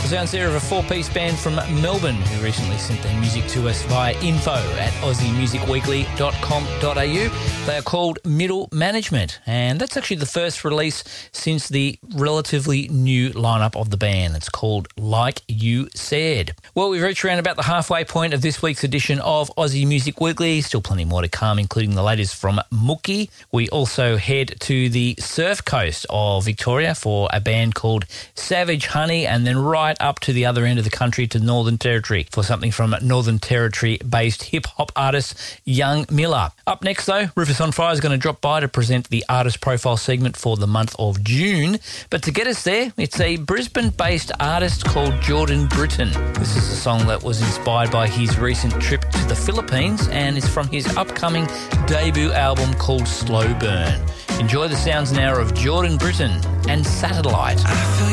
sounds there of a four-piece band from Melbourne who recently sent their music to us via info@aussiemusicweekly.com.au. They are called Middle Management, and that's actually the first release since the relatively new lineup of the band. It's called Like You Said. Well, we've reached around about the halfway point of this week's edition of Aussie Music Weekly. Still plenty more to come, including the latest from Mookie. We also head to the surf coast of Victoria for a band called Savage Honey, and then right up to the other end of the country to Northern Territory for something from Northern Territory-based hip-hop artist Young Miller. Up next, though, Rufus on Fire is going to drop by to present the artist profile segment for the month of June. But to get us there, it's a Brisbane-based artist called Jordan Britton. This is a song that was inspired by his recent trip to the Philippines and is from his upcoming debut album called Slow Burn. Enjoy the sounds now of Jordan Britton and Satellite.